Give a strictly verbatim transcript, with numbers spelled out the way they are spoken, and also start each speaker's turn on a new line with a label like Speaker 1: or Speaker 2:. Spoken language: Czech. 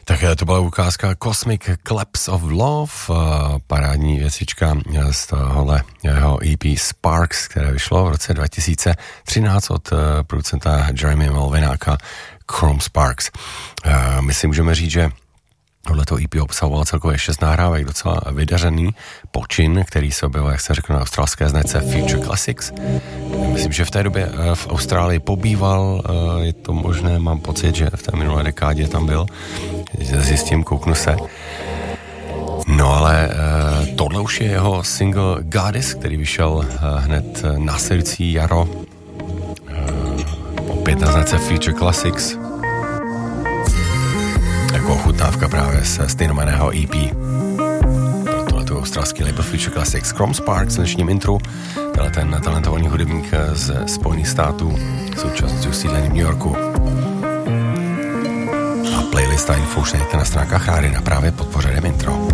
Speaker 1: Tak to byla ukázka Cosmic Claps of Love, parádní věcička z tohohle jeho E P Sparks, které vyšlo v roce dva tisíce třináct od producenta Jeremy Melvináka Chrome Sparks. My si můžeme říct, že tohleto E P obsahoval celkově šest nahrávek, docela vydařený počin, který se objevil, jak se řekl, na australské značce Future Classics. Myslím, že v té době v Austrálii pobýval, je to možné, mám pocit, že v té minulé dekádě tam byl, zjistím, kouknu se. No ale tohle už je jeho single Goddess, který vyšel hned následující jaro, opět na značce Future Classics, jako ochutnávka právě se stejnojmenného E P. Pro tohleto australský label Future Classics. Chrome Sparks v dnešním intru, tenhle ten talentovaný hudebník ze Spojených států, současně usídlený v New Yorku. A playlista info už najdete na stránkách Rádia právě pod pořadem intro.